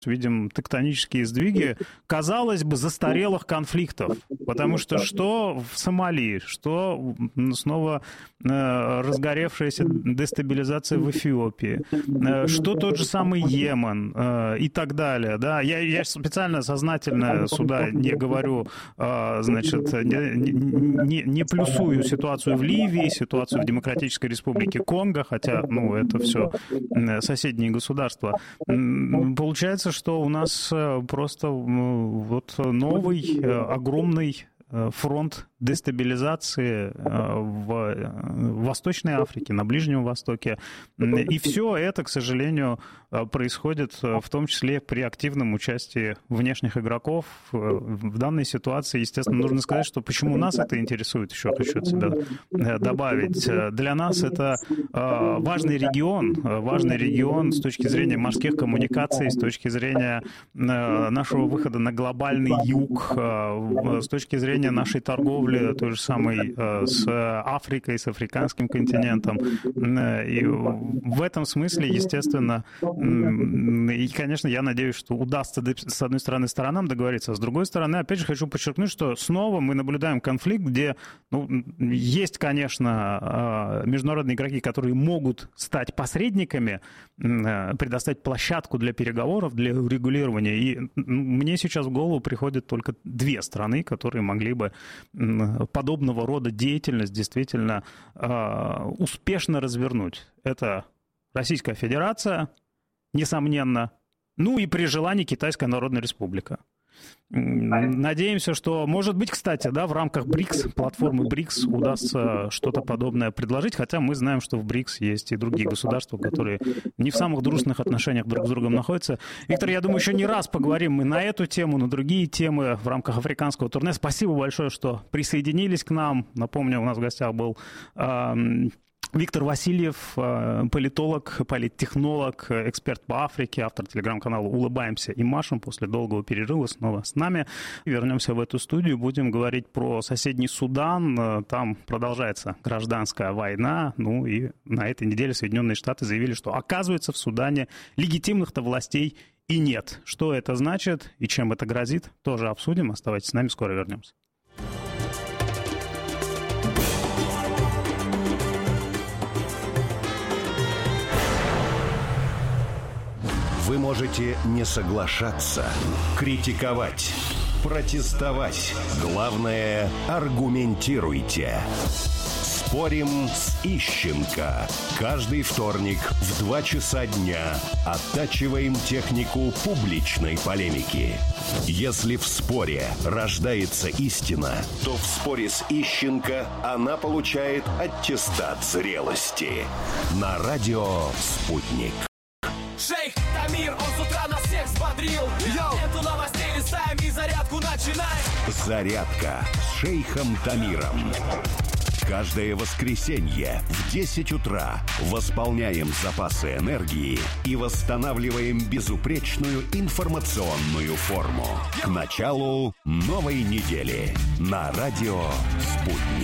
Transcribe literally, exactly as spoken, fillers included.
видим тектонические сдвиги, казалось бы, застарелых конфликтов. Потому что что в Сомали, что снова э, разгоревшаяся дестабилизация в Эфиопии, э, что тот же самый Йемен э, и так далее. Да? Я, я специально, сознательно сюда не говорю, э, значит, не, не, не плюсую ситуацию в Ливии, ситуацию в Демократической Республике Конго, хотя, ну, это все соседние государства. Получается, что у нас просто вот новый огромный фронт дестабилизации в Восточной Африке, на Ближнем Востоке. И все это, к сожалению, происходит в том числе при активном участии внешних игроков. В данной ситуации, естественно, нужно сказать, что почему нас это интересует, еще хочу от себя добавить. Для нас это важный регион, важный регион с точки зрения морских коммуникаций, с точки зрения нашего выхода на глобальный юг, с точки зрения нашей торговли, той же самой с Африкой, с африканским континентом. И в этом смысле, естественно, и, конечно, я надеюсь, что удастся, с одной стороны, сторонам договориться, а с другой стороны, опять же, хочу подчеркнуть, что снова мы наблюдаем конфликт, где, ну, есть, конечно, международные игроки, которые могут стать посредниками, предоставить площадку для переговоров, для урегулирования. И мне сейчас в голову приходят только две страны, которые могли бы подобного рода деятельность действительно э, успешно развернуть. Это Российская Федерация, несомненно, ну и при желании Китайская Народная Республика. Надеемся, что, может быть, кстати, да, в рамках БРИКС, платформы БРИКС удастся что-то подобное предложить, хотя мы знаем, что в БРИКС есть и другие государства, которые не в самых дружных отношениях друг с другом находятся. Виктор, я думаю, еще не раз поговорим мы на эту тему, на другие темы в рамках африканского турне. Спасибо большое, что присоединились к нам. Напомню, у нас в гостях был э, Виктор Васильев, политолог, политтехнолог, эксперт по Африке, автор телеграм-канала «Улыбаемся и машем». После долгого перерыва снова с нами. Вернемся в эту студию, будем говорить про соседний Судан. Там продолжается гражданская война. Ну и на этой неделе Соединенные Штаты заявили, что, оказывается, в Судане легитимных-то властей и нет. Что это значит и чем это грозит, тоже обсудим. Оставайтесь с нами, скоро вернемся. Вы можете не соглашаться, критиковать, протестовать. Главное, аргументируйте. Спорим с Ищенко. Каждый вторник в два часа дня оттачиваем технику публичной полемики. Если в споре рождается истина, то в споре с Ищенко она получает аттестат зрелости. На радио «Спутник». Шейх Тамир, он с утра нас всех взбодрил. Эту новостей листаем и зарядку начинаем. Зарядка с шейхом Тамиром. Каждое воскресенье в десять утра восполняем запасы энергии и восстанавливаем безупречную информационную форму. К началу новой недели на радио «Спутник».